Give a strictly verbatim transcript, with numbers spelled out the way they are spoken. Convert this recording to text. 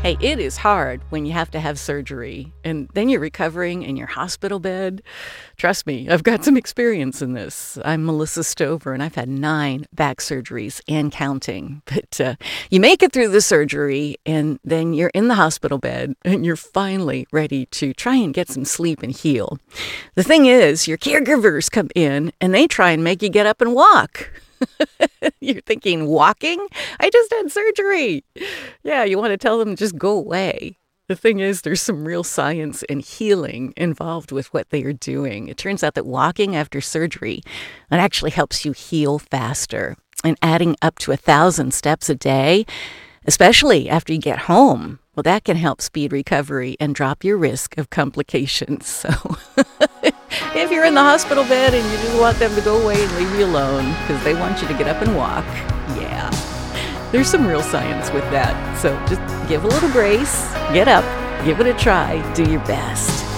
Hey, it is hard when you have to have surgery and then you're recovering in your hospital bed. Trust me, I've got some experience in this. I'm Melissa Stover and I've had nine back surgeries and counting. But uh, you make it through the surgery and then you're in the hospital bed and you're finally ready to try and get some sleep and heal. The thing is, your caregivers come in and they try and make you get up and walk. You're thinking, walking? I just had surgery. Yeah, you want to tell them to just go away. The thing is, there's some real science and healing involved with what they are doing. It turns out that walking after surgery, it actually helps you heal faster. And adding up to a thousand steps a day, especially after you get home, well, that can help speed recovery and drop your risk of complications. So if you're in the hospital bed and you just want them to go away and leave you alone because they want you to get up and walk, yeah, there's some real science with that. So just give a little grace, get up, give it a try, do your best.